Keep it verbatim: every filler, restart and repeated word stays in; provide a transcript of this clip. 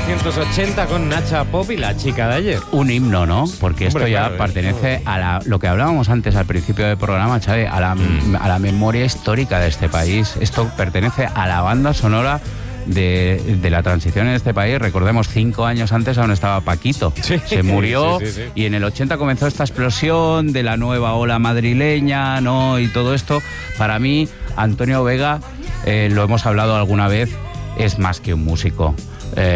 novecientos ochenta con Nacha Pop y La chica de ayer. Un himno, ¿no? Porque esto Hombre, ya claro, pertenece a la, lo que hablábamos antes al principio del programa, Xavi, a la, mm. a la memoria histórica de este país. Esto pertenece a la banda sonora de, de la transición en este país. Recordemos, cinco años antes aún estaba Paquito. Sí, se murió sí, sí, sí. Y en el ochenta comenzó esta explosión de la nueva ola madrileña, ¿no? Y todo esto. Para mí, Antonio Vega, eh, lo hemos hablado alguna vez, es más que un músico.